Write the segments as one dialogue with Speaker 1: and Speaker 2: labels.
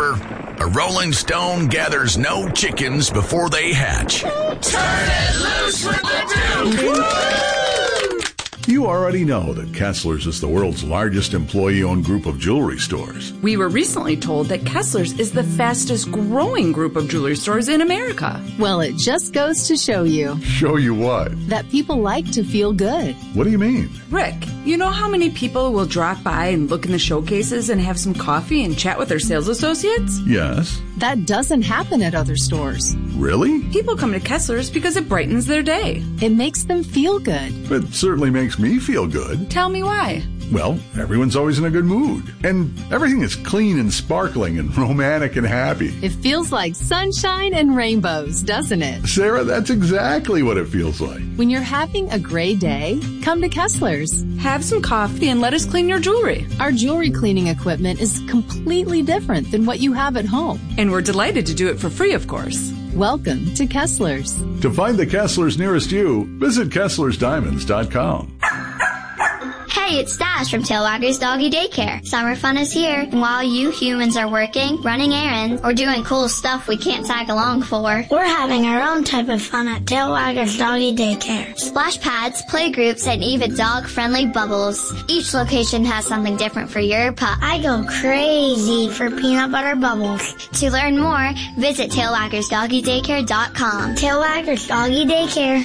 Speaker 1: Remember, a rolling stone gathers no chickens before they hatch.
Speaker 2: Turn it loose with the Duke!
Speaker 3: You already know that Kessler's is the world's largest employee-owned group of jewelry stores.
Speaker 4: We were recently told that Kessler's is the fastest growing group of jewelry stores in America.
Speaker 5: Well, it just goes to show you.
Speaker 3: Show you what?
Speaker 5: That people like to feel good.
Speaker 3: What do you mean?
Speaker 4: Rick, you know how many people will drop by and look in the showcases and have some coffee and chat with their sales associates?
Speaker 3: Yes.
Speaker 5: That doesn't happen at other stores.
Speaker 3: Really?
Speaker 4: People come to Kessler's because it brightens their day.
Speaker 5: It makes them feel good.
Speaker 3: It certainly makes me feel good.
Speaker 4: Tell me why.
Speaker 3: Well, everyone's always in a good mood. And everything is clean and sparkling and romantic and happy.
Speaker 5: It feels like sunshine and rainbows, doesn't it?
Speaker 3: Sarah, that's exactly what it feels like.
Speaker 5: When you're having a gray day, come to Kessler's.
Speaker 4: Have some coffee and let us clean your jewelry.
Speaker 5: Our jewelry cleaning equipment is completely different than what you have at home.
Speaker 4: And we're delighted to do it for free, of course.
Speaker 5: Welcome to Kessler's.
Speaker 3: To find the Kessler's nearest you, visit Kessler'sDiamonds.com.
Speaker 6: Hey, it's Stash from Tailwaggers Doggy Daycare. Summer fun is here, and while you humans are working, running errands, or doing cool stuff we can't tag along for,
Speaker 7: we're having our own type of fun at Tailwaggers Doggy Daycare.
Speaker 6: Splash pads, play groups, and even dog-friendly bubbles. Each location has something different for your pup.
Speaker 7: I go crazy for peanut butter bubbles.
Speaker 6: To learn more, visit TailwaggersDoggyDaycare.com.
Speaker 7: Tailwaggers Doggy Daycare.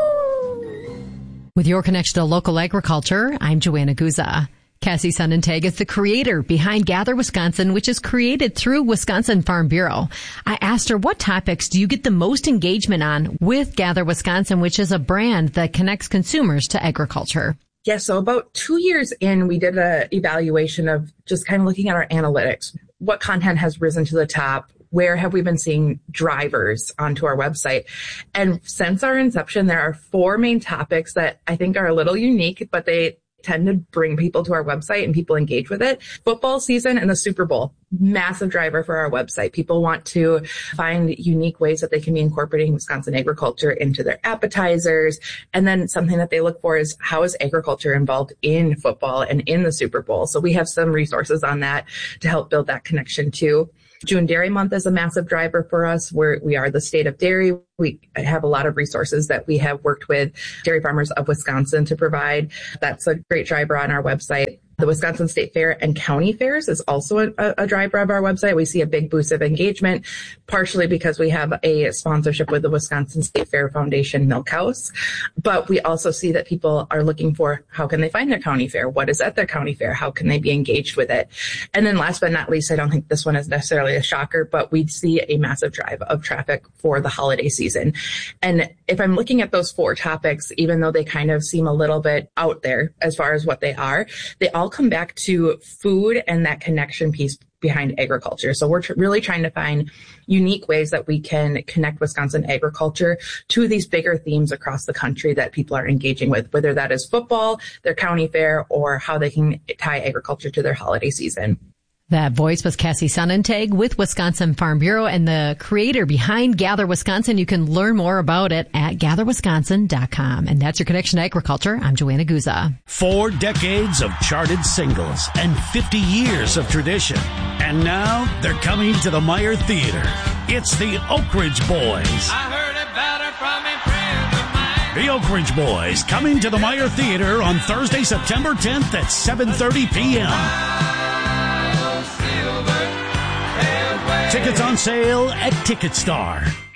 Speaker 8: With your connection to local agriculture, I'm Joanna Guza. Cassie Sonnentag is the creator behind Gather Wisconsin, which is created through Wisconsin Farm Bureau. I asked her, what topics do you get the most engagement on with Gather Wisconsin, which is a brand that connects consumers to agriculture?
Speaker 9: Yeah, so about 2 years in, we did an evaluation of just kind of looking at our analytics. What content has risen to the top? Where have we been seeing drivers onto our website? And since our inception, there are 4 main topics that I think are a little unique, but they tend to bring people to our website and people engage with it. Football season and the Super Bowl, massive driver for our website. People want to find unique ways that they can be incorporating Wisconsin agriculture into their appetizers. And then something that they look for is, how is agriculture involved in football and in the Super Bowl? So we have some resources on that to help build that connection too. June Dairy Month is a massive driver for us. We are the state of dairy. We have a lot of resources that we have worked with Dairy Farmers of Wisconsin to provide. That's a great driver on our website. The Wisconsin State Fair and County Fairs is also a driver of our website. We see a big boost of engagement, partially because we have a sponsorship with the Wisconsin State Fair Foundation Milk House. But we also see that people are looking for, how can they find their county fair? What is at their county fair? How can they be engaged with it? And then last but not least, I don't think this one is necessarily a shocker, but we see a massive drive of traffic for the holiday season. And if I'm looking at those 4 topics, even though they kind of seem a little bit out there as far as what they are, they all come back to food and that connection piece behind agriculture. So we're really trying to find unique ways that we can connect Wisconsin agriculture to these bigger themes across the country that people are engaging with, whether that is football, their county fair, or how they can tie agriculture to their holiday season.
Speaker 8: That voice was Cassie Sonnentag with Wisconsin Farm Bureau and the creator behind Gather Wisconsin. You can learn more about it at gatherwisconsin.com. And that's your connection to agriculture. I'm Joanna Guza.
Speaker 10: 4 decades of charted singles and 50 years of tradition. And now they're coming to the Meyer Theater. It's the Oak Ridge Boys.
Speaker 2: I heard about her from a friend of mine.
Speaker 10: The Oak Ridge Boys coming to the Meyer Theater on Thursday, September 10th at 7:30 p.m. Tickets on sale at TicketStar.